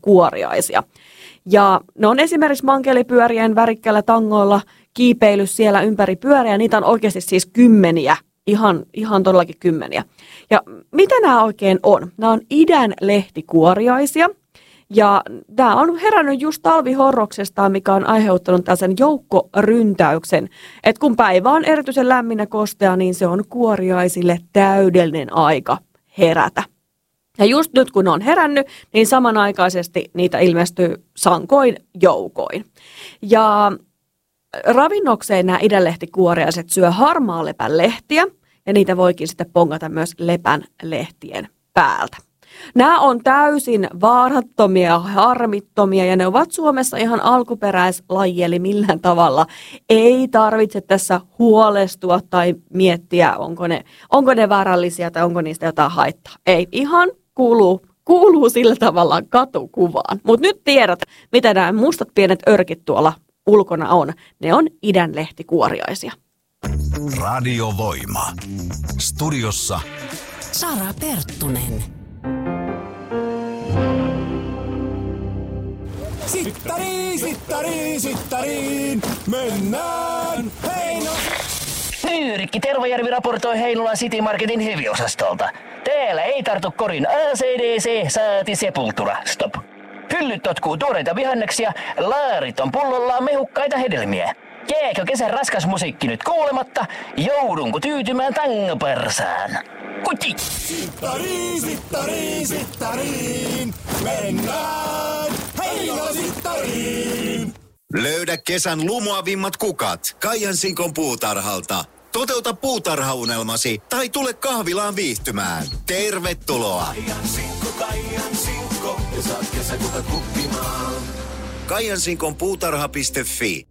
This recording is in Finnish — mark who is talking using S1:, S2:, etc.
S1: kuoriaisia. Ja ne on esimerkiksi mankelipyörien värikkäillä tangoilla kiipeily siellä ympäri pyöriä. Niitä on oikeasti siis kymmeniä, ihan todellakin kymmeniä. Ja mitä nämä oikein on? Nämä on idän lehtikuoriaisia. Ja tämä on herännyt just talvihorroksestaan, mikä on aiheuttanut tällaisen joukkoryntäyksen. Että kun päivä on erityisen lämmin ja kostea, niin se on kuoriaisille täydellinen aika herätä. Ja just nyt kun ne on herännyt, niin samanaikaisesti niitä ilmestyy sankoin joukoin. Ja ravinnokseen nämä idänlehtikuoriaiset syö harmaalepän lehtiä, ja niitä voikin sitten pongata myös lepän lehtien päältä. Nämä on täysin vaarattomia, harmittomia ja ne ovat Suomessa ihan alkuperäislaji, eli millään tavalla ei tarvitse tässä huolestua tai miettiä, onko ne vaarallisia tai onko niistä jotain haittaa. Ei, ihan kuuluu sillä tavalla katukuvaan. Mutta nyt tiedät, mitä nämä mustat pienet örkit tuolla ulkona on. Ne on idänlehtikuoriaisia.
S2: Radiovoima. Studiossa
S3: Sara Perttunen.
S4: Sittariin, mennään Heino!
S5: Pyyrikki Tervajärvi raportoi Heinolan City Marketin heviosastolta. Täällä ei tartu korin ACDC saati Sepultura. Stop. Hyllyt totkuu tuoreita vihanneksia, laarit on pullollaan mehukkaita hedelmiä. Jääkö kesän raskas musiikki nyt kuulematta? Joudunko tyytymään tangoparsaan? Kuti!
S4: Sittariin, mennään Heino Sittariin!
S2: löydä kesän lumoavimmat kukat Kaijan Sinkon puutarhalta. Toteuta puutarhaunelmasi tai tule kahvilaan viihtymään. Tervetuloa!
S4: Kaijan Sinkko, ja saat kesäkukat kuppimaan.
S2: Kaijan Sinkon puutarha.fi